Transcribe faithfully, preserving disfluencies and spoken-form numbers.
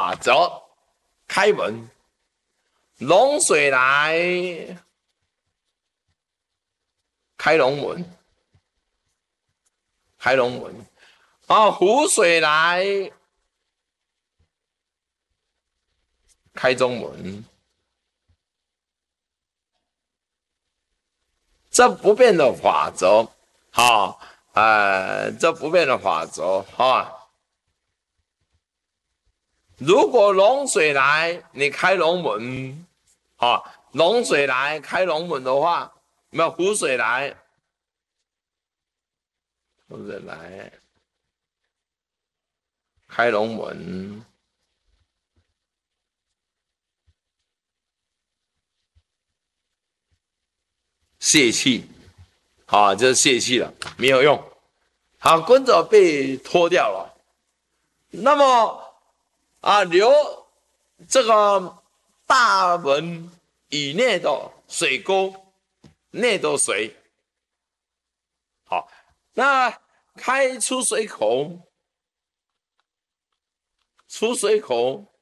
法则，开门，龙水来，开龙门，开龙门，啊，湖水来，开中门。这不变的法则，好，呃，这不变的法则，哈。如果龙水来，你开龙门，啊，龙水来开龙门的话，没有湖水来，湖水来开龙门，泄气，啊，就是泄气了，没有用。好，棍子被脱掉了，那么啊，留这个大门以内的水沟内的水，好，那开出水口，出水口